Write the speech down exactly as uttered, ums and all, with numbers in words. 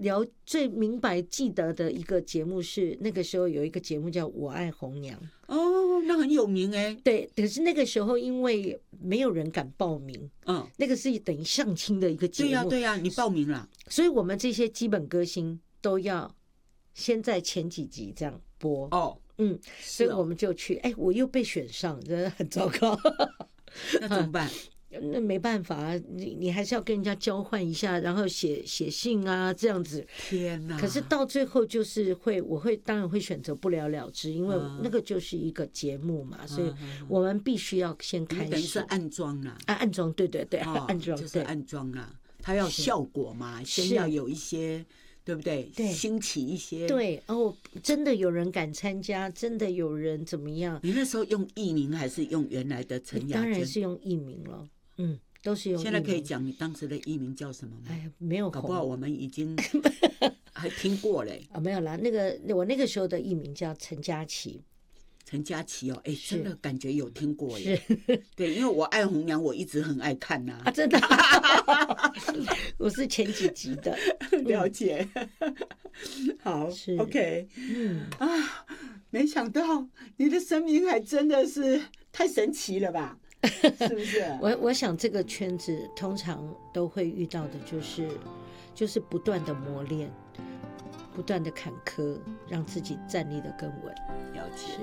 了最明白记得的一个节目是那个时候有一个节目叫《我爱红娘》 哦，那很有名哎。 对，可是那个时候因为没有人敢报名，嗯，那个是等于相亲的一个节目。 对呀、啊、对呀、啊，你报名了， 所以我们这些基本歌星都要先在前几集这样播哦， 嗯，所以我们就去，哎，我又被选上，真的很糟糕。 那怎么办？ 那没办法，你你还是要跟人家交换一下，然后写写信啊，这样子。 天哪！ 可是到最后就是会，我会当然会选择不了了之，因为那个就是一个节目嘛，嗯、所以我们必须要先开始。 等于是暗装啦、 啊，暗装，对对对， 哦、 暗装就是暗装啦，它要效果嘛，先要有一些。对不对？对，兴起一些。 对哦，真的有人敢参加，真的有人怎么样？ 你那时候用艺名还是用原来的陈雅娟？ 当然是用艺名了，嗯，都是用艺名。 现在可以讲你当时的艺名叫什么吗？ 哎，没有红， 搞不好我们已经还听过嘞。 啊、哦，没有啦，那个我那个时候的艺名叫陈佳琪。 陈佳琪哦，哎，真的感觉有听过耶。对，因为我爱红娘，我一直很爱看呐、啊。 啊，真的，我是前几集的， 了解。嗯、好 ，OK， 嗯啊，没想到你的生命还真的是太神奇了吧？是不是？ 我我想这个圈子通常都会遇到的就是就是不断的磨练。不断的坎坷，让自己站立得更稳。 了解。